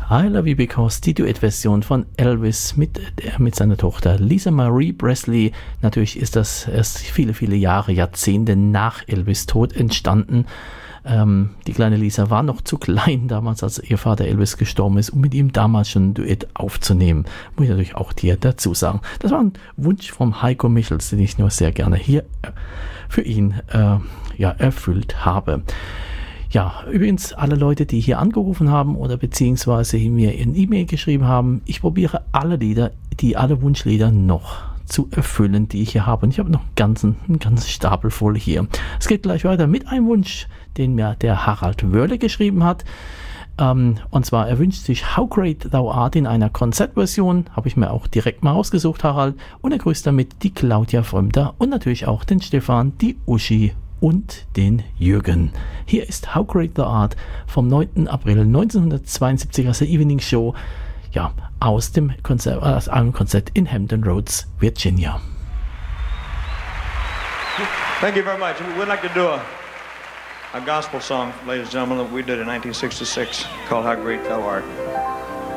I Love You Because, die Duettversion von Elvis mit seiner Tochter Lisa Marie Presley. Natürlich ist das erst viele, viele Jahre, Jahrzehnte nach Elvis' Tod entstanden. Die kleine Lisa war noch zu klein damals, als ihr Vater Elvis gestorben ist, um mit ihm damals schon ein Duett aufzunehmen. Muss ich natürlich auch dir dazu sagen. Das war ein Wunsch vom Heiko Michels, den ich nur sehr gerne hier für ihn erfüllt habe. Ja, übrigens alle Leute, die hier angerufen haben oder beziehungsweise mir in E-Mail geschrieben haben, ich probiere alle Wunschlieder noch zu erfüllen, die ich hier habe. Und ich habe noch einen ganzen Stapel voll hier. Es geht gleich weiter mit einem Wunsch, den mir der Harald Wörle geschrieben hat. Und zwar, er wünscht sich How Great Thou Art in einer Konzertversion. Habe ich mir auch direkt mal ausgesucht, Harald. Und er grüßt damit die Claudia Frömter und natürlich auch den Stefan, die Uschi und den Jürgen. Hier ist How Great Thou Art vom 9. April 1972 aus der Evening Show. Ja, aus einem Konzert in Hampton Roads, Virginia. Thank you very much. We'd like to do a gospel song, ladies and gentlemen, that we did in 1966 called How Great Thou Art.